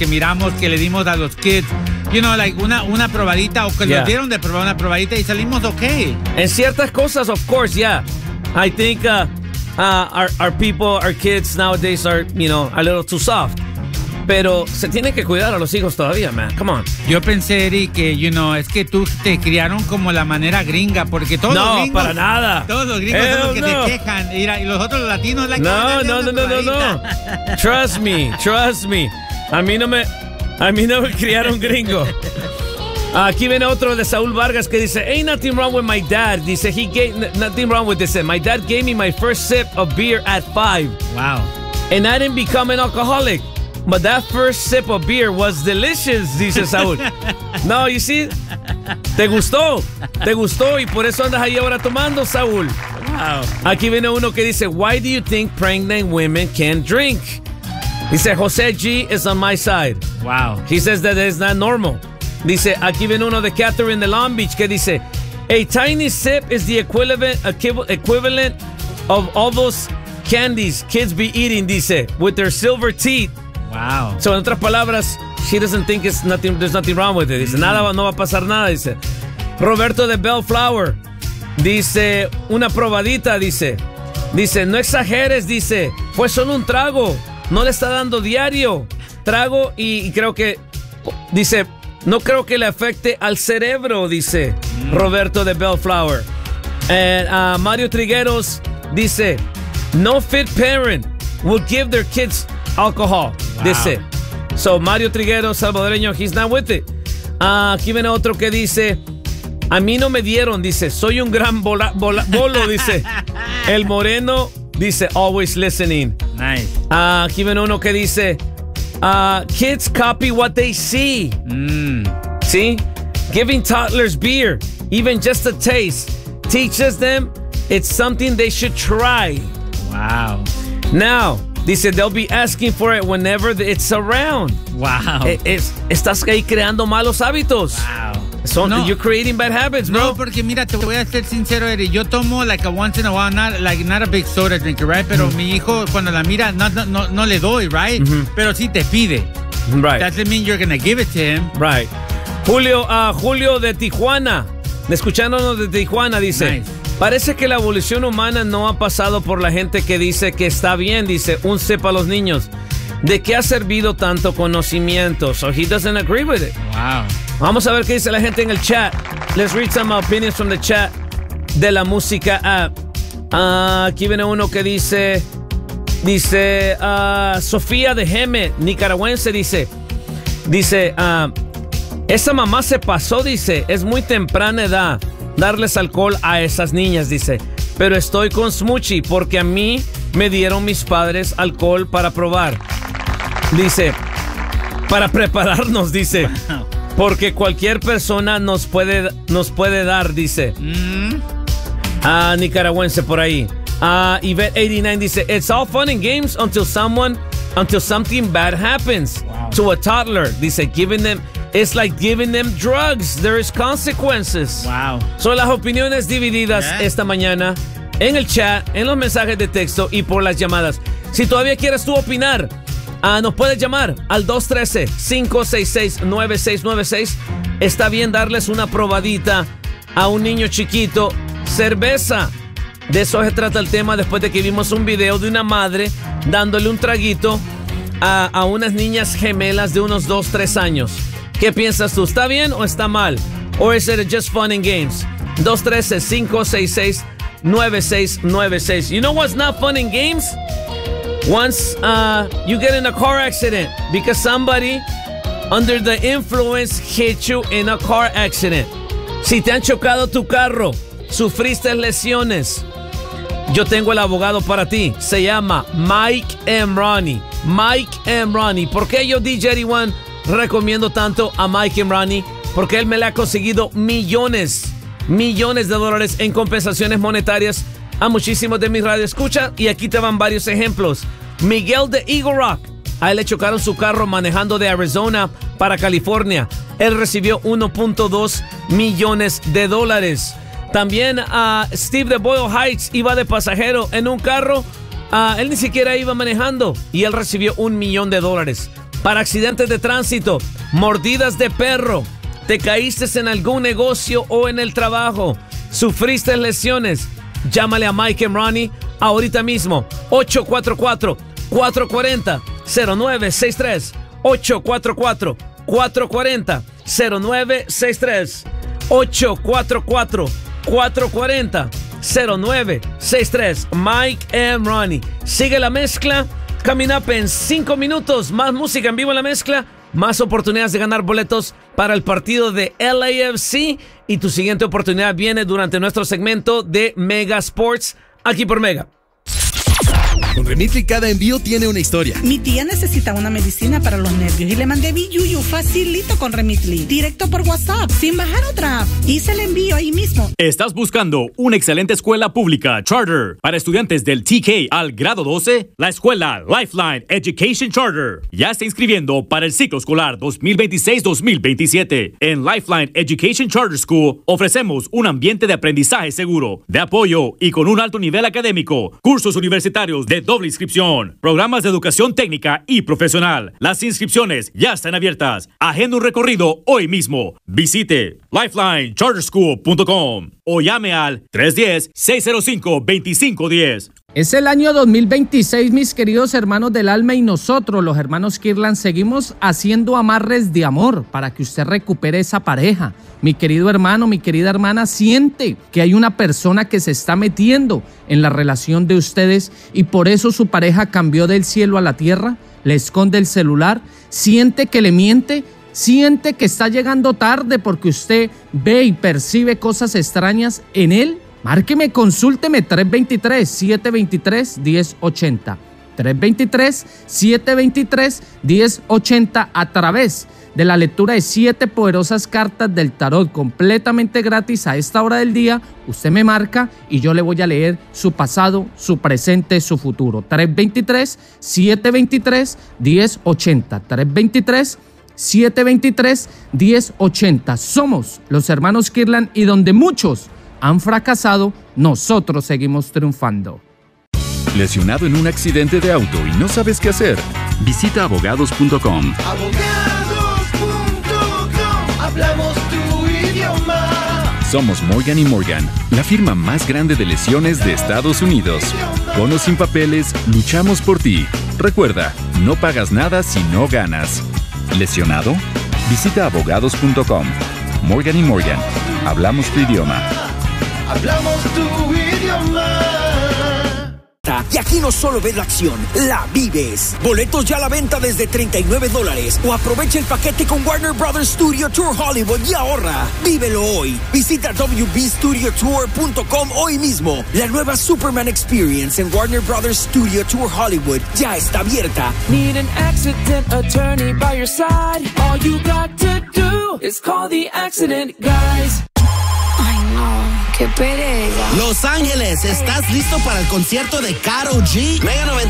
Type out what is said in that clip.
que miramos, que le dimos a los kids, like una probadita, o que nos dieron de probar una probadita y salimos okay. En ciertas cosas, of course, yeah. I think our people, our kids nowadays are, a little too soft. Pero se tiene que cuidar a los hijos todavía, man. Come on. Yo pensé, Eric, que, es que tú te criaron como la manera gringa, porque todos los gringos... No, para nada. Todos los gringos son los que te quejan. Y los otros latinos... No. Trust me. A mí no me criaron gringo. Aquí viene otro de Saúl Vargas que dice, ain't nothing wrong with my dad. Dice, nothing wrong with this. My dad gave me my first sip of beer at 5. Wow. And I didn't become an alcoholic. But that first sip of beer was delicious, dice Saúl. No, you see, te gustó y por eso andas ahí ahora tomando, Saúl. Wow. Aquí viene uno que dice, why do you think pregnant women can't drink? Dice, Jose G is on my side. Wow. He says that it's not normal. Dice, aquí viene uno de Catherine de Long Beach que dice, a tiny sip is the equivalent of all those candies kids be eating, dice, with their silver teeth. Wow. So, en otras palabras, she doesn't think there's nothing wrong with it. Dice, no va a pasar nada, dice. Roberto de Bellflower dice, una probadita, dice, no exageres, dice, fue solo un trago, no le está dando diario. Trago y creo que, dice, no creo que le afecte al cerebro, dice Roberto de Bellflower. Mario Trigueros dice, no fit parent will give their kids alcohol. Wow. Dice. So, Mario Trigueros, salvadoreño, he's not with it. Aquí viene otro que dice, a mí no me dieron, dice, soy un gran bolo, dice. El moreno, dice, always listening. Nice. Aquí viene uno que dice, kids copy what they see. See? Giving toddlers beer, even just a taste, teaches them it's something they should try. Wow. Now, dice, they'll be asking for it whenever it's around. Wow. Estás ahí creando malos hábitos. Wow. You're creating bad habits, bro. No, porque mira, te voy a ser sincero, Eddie. Yo tomo like a once in a while, not a big soda drinker, right? Pero mi hijo, cuando la mira, no le doy, right? Pero sí te pide. Right. Doesn't mean you're gonna give it to him. Right. Julio de Tijuana, escuchándonos de Tijuana, dice, nice. Parece que la evolución humana no ha pasado por la gente que dice que está bien, dice, un sip a los niños. ¿De qué ha servido tanto conocimiento? So he doesn't agree with it. Wow. Vamos a ver qué dice la gente en el chat. Let's read some opinions from the chat de la música app. Aquí viene uno que dice, Sofía de Geme, nicaragüense, dice, esa mamá se pasó, dice, es muy temprana edad darles alcohol a esas niñas, dice, pero estoy con Smoochie porque a mí me dieron mis padres alcohol para probar, dice, para prepararnos, dice, porque cualquier persona nos puede dar, dice. Nicaragüense por ahí. Yvette 89 dice, it's all fun and games until something bad happens. Wow. To a toddler, dice, it's like giving them drugs. There is consequences. Wow. Son las opiniones divididas esta mañana en el chat, en los mensajes de texto y por las llamadas. Si todavía quieres tú opinar, nos puedes llamar al 213-566-9696. Está bien darles una probadita a un niño chiquito. Cerveza. De eso se trata el tema después de que vimos un video de una madre dándole un traguito a unas niñas gemelas de unos 2-3 años. ¿Qué piensas tú? ¿Está bien o está mal? ¿O is it just fun and games? 213-566-9696. You know what's not fun and games? Once you get in a car accident because somebody under the influence hit you in a car accident. Si te han chocado tu carro, sufriste lesiones, yo tengo el abogado para ti. Se llama Mike M. Ronnie. Mike M. Ronnie. ¿Por qué yo, DJ 81, recomiendo tanto a Mike M. Ronnie? Porque él me le ha conseguido millones de dólares en compensaciones monetarias a muchísimos de mis radioescuchas. Y aquí te van varios ejemplos. Miguel de Eagle Rock. A él le chocaron su carro manejando de Arizona para California. Él recibió 1.2 millones de dólares. También a Steve de Boyle Heights iba de pasajero en un carro. Él ni siquiera iba manejando y él recibió $1 millón. para accidentes de tránsito, mordidas de perro, te caíste en algún negocio o en el trabajo, sufriste lesiones, llámale a Mike and Ronnie ahorita mismo. 844-440-0963. 844-440-0963. 844-440-0963. Mike and Ronnie. Sigue la mezcla. Coming up en 5 minutos. Más música en vivo en la mezcla. Más oportunidades de ganar boletos para el partido de LAFC. Y tu siguiente oportunidad viene durante nuestro segmento de Mega Sports, aquí por Mega. Con Remitly cada envío tiene una historia. Mi tía necesita una medicina para los nervios y le mandé Biyuyu facilito con Remitly. Directo por WhatsApp, sin bajar otra app. Hice el envío ahí mismo. ¿Estás buscando una excelente escuela pública charter para estudiantes del TK al grado 12? La escuela Lifeline Education Charter ya está inscribiendo para el ciclo escolar 2026-2027. En Lifeline Education Charter School ofrecemos un ambiente de aprendizaje seguro, de apoyo y con un alto nivel académico, cursos universitarios de doble inscripción, programas de educación técnica y profesional. Las inscripciones ya están abiertas. Agenda un recorrido hoy mismo. Visite lifelinecharterschool.com o llame al 310-605-2510. Es el año 2026, mis queridos hermanos del alma, y nosotros, los hermanos Kirlan, seguimos haciendo amarres de amor para que usted recupere esa pareja. Mi querido hermano, mi querida hermana, siente que hay una persona que se está metiendo en la relación de ustedes y por eso su pareja cambió del cielo a la tierra, le esconde el celular, siente que le miente, siente que está llegando tarde porque usted ve y percibe cosas extrañas en él. Márqueme, consúlteme 323-723-1080. 323-723-1080 a través de la lectura de 7 poderosas cartas del tarot completamente gratis a esta hora del día. Usted me marca y yo le voy a leer su pasado, su presente, su futuro. 323-723-1080. 323-723-1080. Somos los hermanos Kirlan y donde muchos han fracasado, nosotros seguimos triunfando. ¿Lesionado en un accidente de auto y no sabes qué hacer? Visita abogados.com. Abogados.com, hablamos tu idioma. Somos Morgan & Morgan, la firma más grande de lesiones de Estados Unidos. Con o sin papeles, luchamos por ti. Recuerda, no pagas nada si no ganas. ¿Lesionado? Visita abogados.com. Morgan & Morgan, hablamos tu idioma. Hablamos tu idioma. Y aquí no solo ves la acción, la vives. Boletos ya a la venta desde $39 o aprovecha el paquete con Warner Brothers Studio Tour Hollywood y ahorra. Vívelo hoy. Visita wbstudiotour.com hoy mismo. La nueva Superman Experience en Warner Brothers Studio Tour Hollywood ya está abierta. Need an accident attorney by your side. All you got to do is call the accident guys. Ay, no, qué pereza. Los Ángeles, ¿estás listo para el concierto de Karol G? Mega 90.